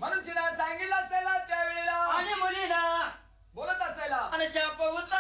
म्हणून तिला सांगितलं असायला त्यावेळेला आणि मुलीला बोलत असायला आणि शाप